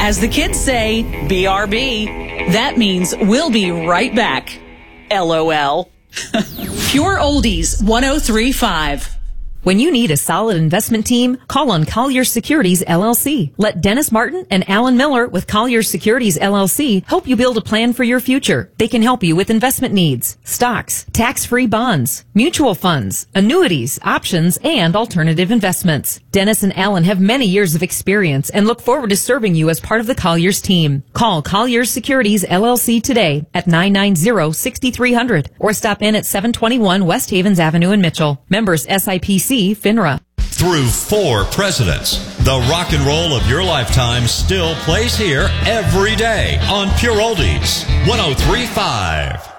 As the kids say, BRB. That means we'll be right back. LOL. Pure Oldies 103.5. When you need a solid investment team, call on Colliers Securities, LLC. Let Dennis Martin and Alan Miller with Colliers Securities, LLC help you build a plan for your future. They can help you with investment needs, stocks, tax-free bonds, mutual funds, annuities, options, and alternative investments. Dennis and Alan have many years of experience and look forward to serving you as part of the Colliers team. Call Colliers Securities, LLC today at 990-6300 or stop in at 721 West Havens Avenue in Mitchell. Members SIPC FINRA. Through 4 presidents, the rock and roll of your lifetime still plays here every day on Pure Oldies 103.5.